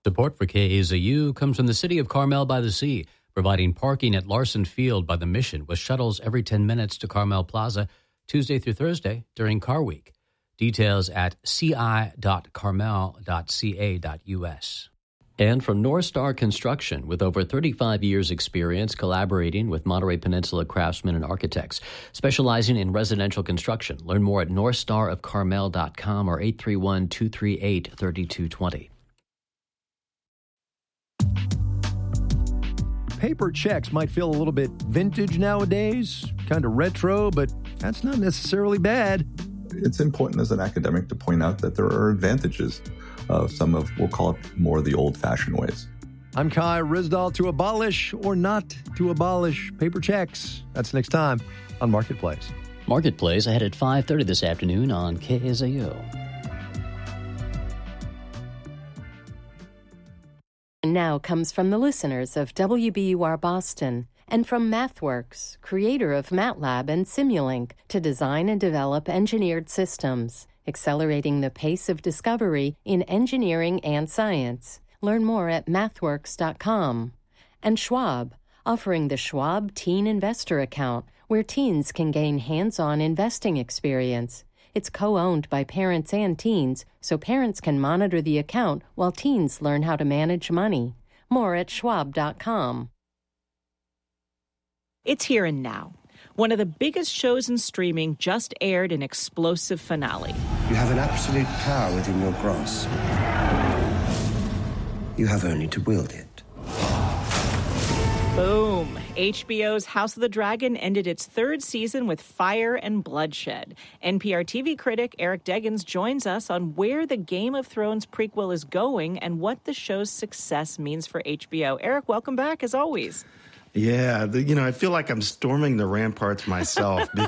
Support for KAZU comes from the City of Carmel by the Sea, providing parking at Larson Field by the Mission with shuttles every 10 minutes to Carmel Plaza, Tuesday through Thursday during Car Week. Details at ci.carmel.ca.us. And from North Star Construction, with over 35 years' experience collaborating with Monterey Peninsula craftsmen and architects, specializing in residential construction. Learn more at northstarofcarmel.com or 831-238-3220. Paper checks might feel a little bit vintage nowadays, kind of retro, but that's not necessarily bad. It's important as an academic to point out that there are advantages of some of, we'll call it, more the old-fashioned ways. I'm Kai Ryssdal. To abolish or not to abolish paper checks. That's next time on Marketplace. Marketplace ahead at 5:30 this afternoon on KAZU. Now comes from the listeners of WBUR Boston and from MathWorks, creator of MATLAB and Simulink, to design and develop engineered systems, accelerating the pace of discovery in engineering and science. Learn more at mathworks.com. And Schwab, offering the Schwab Teen Investor Account, where teens can gain hands-on investing experience. It's co-owned by parents and teens, so parents can monitor the account while teens learn how to manage money. More at schwab.com. It's here and now. One of the biggest shows in streaming just aired an explosive finale. You have an absolute power within your grasp. You have only to wield it. Boom. HBO's House of the Dragon ended its third season with fire and bloodshed. NPR TV critic Eric Deggans joins us on where the Game of Thrones prequel is going and what the show's success means for HBO. Eric, welcome back, as always. Yeah, I feel like I'm storming the ramparts myself